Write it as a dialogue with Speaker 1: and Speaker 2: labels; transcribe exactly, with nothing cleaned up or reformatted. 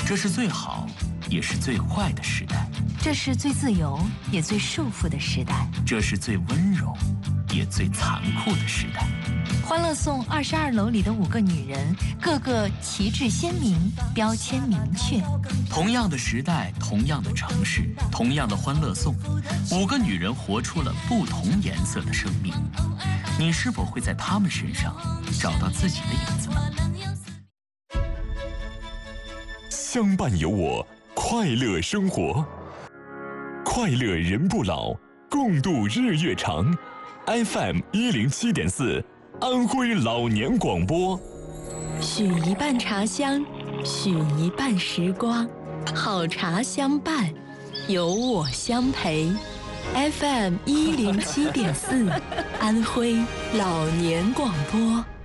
Speaker 1: 这是最好，也是最坏的时代。
Speaker 2: 这是最自由，也最束缚的时代。
Speaker 1: 这是最温柔，也最残酷的时代。
Speaker 2: 欢乐颂二十二楼里的五个女人，个个旗帜鲜明，标签明确。
Speaker 1: 同样的时代，同样的城市，同样的欢乐颂，五个女人活出了不同颜色的生命。你是否会在她们身上找到自己的影子呢？
Speaker 3: 相伴有我，快乐生活，快乐人不老，共度日月长。F M 一零七点四，安徽老年广播。
Speaker 4: 许一半茶香，许一半时光，好茶相伴，有我相陪。F M 一零七点四，安徽老年广播。